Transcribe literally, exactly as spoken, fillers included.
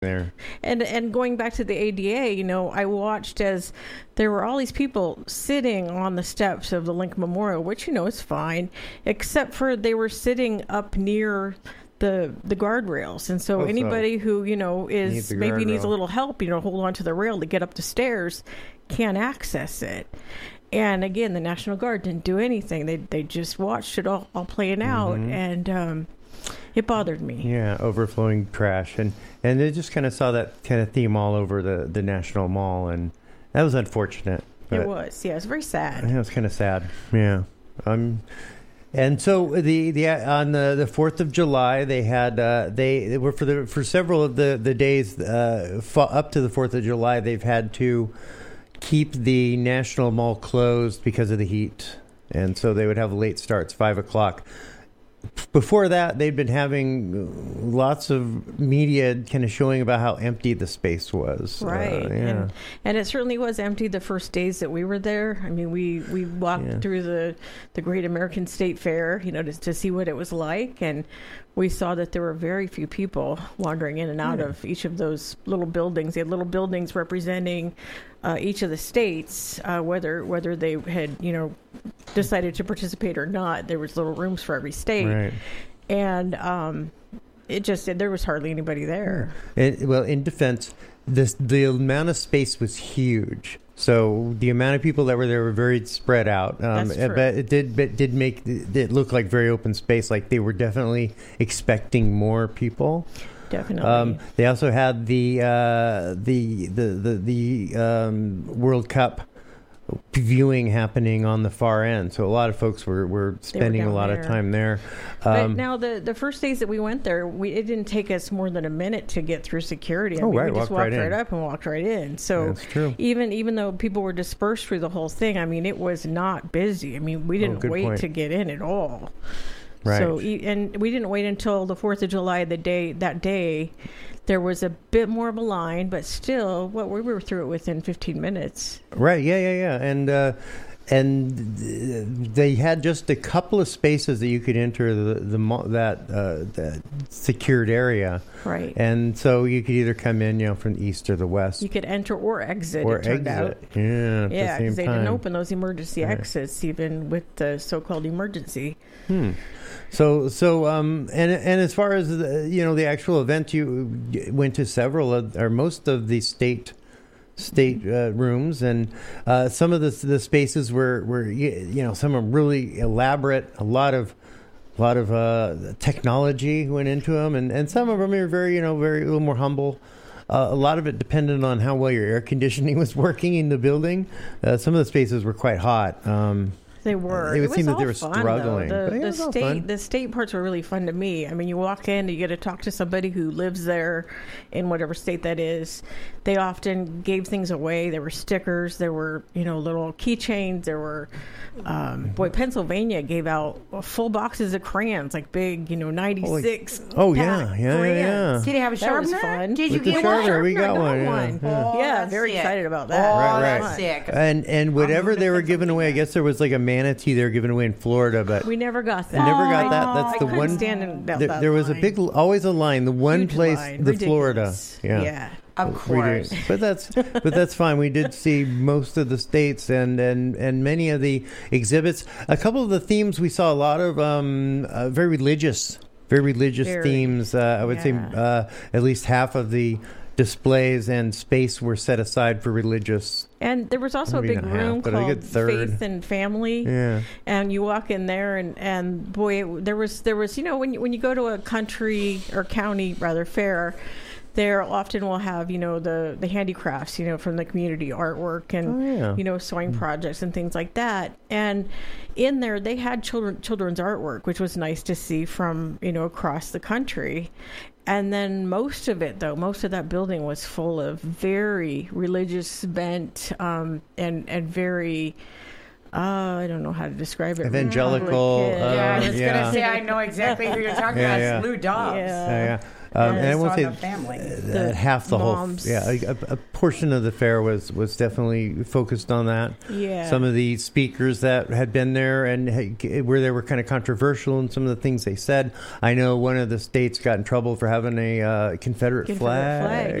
there. And and going back to the A D A, you know, I watched as there were all these people sitting on the steps of the Lincoln Memorial, which, you know, is fine, except for they were sitting up near the the guardrails. And so Oh, anybody so who, you know, is needs the maybe needs a guardrail. little help, you know, hold on to the rail to get up the stairs, can't access it. And again, the National Guard didn't do anything. They they just watched it all, all playing out. Mhm. And um, it bothered me. Yeah, overflowing trash. And, and they just kind of saw that kind of theme all over the, the National Mall. And that was unfortunate. But It was. Yeah, it was very sad. it was kind of sad. Yeah. Um, and so the, the on the, the fourth of July, they had uh, they, they were for the for several of the the days uh, fa- up to the fourth of July, they've had to keep the National Mall closed because of the heat, and so they would have late starts, five o'clock. Before that, they'd been having lots of media kind of showing about how empty the space was. Right. Uh, yeah. And and it certainly was empty the first days that we were there. I mean, we, we walked Yeah. through the, the Great American State Fair, you know, to, to see what it was like. And we saw that there were very few people wandering in and out Yeah. of each of those little buildings. They had little buildings representing uh, each of the states, uh, whether whether they had, you know, decided to participate or not. There was little rooms for every state. Right. And um, it just, there was hardly anybody there. It, well, in defense, this the amount of space was huge. So the amount of people that were there were very spread out. Um, That's true. But it did, but it did make it look like very open space. Like they were definitely expecting more people. Definitely. Um, they also had the uh, the the the, the um, World Cup viewing happening on the far end, so a lot of folks were, were spending a down lot there. of time there. But Um, now the, the first days that we went there, we it didn't take us more than a minute to get through security. I Oh, mean, right, we just walked right walked right, in. up and walked right in. So That's true. even even though people were dispersed through the whole thing, I mean, it was not busy. I mean, we didn't Oh, good wait point. to get in at all. Right. So e- and we didn't wait until the Fourth of July. The day that day, there was a bit more of a line, but still, what we were through it within fifteen minutes. Right. Yeah. Yeah. Yeah. And uh, and they had just a couple of spaces that you could enter the the mo- that uh, that secured area, Right. and so you could either come in, you know, from the east or the west, You could enter or exit. or it turned exit. out. Yeah. At Yeah, the same because they time. didn't open those emergency Yeah. exits, even with the so-called emergency. Hmm. So, so, um, and and as far as the, you know, the actual event, you went to several of, or most of the state state uh, rooms, and uh, some of the the spaces were were you you know some are really elaborate. A lot of a lot of uh, technology went into them, and, and some of them are very you know very a little more humble. Uh, a lot of it depended on how well your air conditioning was working in the building. Uh, some of the spaces were quite hot. Um, They were. It would was seem that they all were fun, struggling, though. but The, yeah, it the was all state, fun. the state parts were really fun to me. I mean, you walk in, you get to talk to somebody who lives there, in whatever state that is. They often gave things away. There were stickers. There were, you know, little keychains. There were, um, boy, Pennsylvania gave out full boxes of crayons, like big, you know, ninety-six. oh yeah, pack yeah, yeah, crayons. yeah. Did he have a That sharpener? was fun. Did you With the get sharpener, one? we got I got one. Yeah, one. yeah. Oh, Yeah, that's very sick. excited about Oh, that. Right, that's right. sick. And and whatever moving they to were giving away, I guess there was like a manatee they were giving away in Florida, but We never got we that. never got Oh, that. That's I the couldn't one. stand in that, there, that there was a line. big, always a line. The one Huge place, line. the Florida. Ridiculous. Yeah. Yeah. Of We course. did. But that's but that's fine. We did see most of the states and, and, and many of the exhibits. A couple of the themes we saw a lot of um, uh, very religious, very religious Very. themes. Uh, I would Yeah. say uh, at least half of the displays and space were set aside for religious. And there was also a Maybe big not half, room but a called good third. Faith and Family. Yeah. And you walk in there, and, and boy, it, there was there was you know when you, when you go to a country or county rather fair, there often will have you know the the handicrafts you know from the community, artwork and Oh, yeah. you know sewing projects and things like that. And in there they had children children's artwork, which was nice to see from you know across the country. And then most of it, though, most of that building was full of very religious bent um, and and very, uh, I don't know how to describe it. Evangelical, Republican. uh, Yeah, I was yeah. gonna say I know exactly who you're talking Yeah, about. yeah. It's Lou Dobbs. Yeah. Yeah, yeah. Um, And and I won't saw say the family. that The half the moms. whole, yeah, a, a portion of the fair was, was definitely focused on that. Yeah. Some of the speakers that had been there and had- where they were kind of controversial in some of the things they said. I know one of the states got in trouble for having a uh, Confederate, Confederate flag. flag.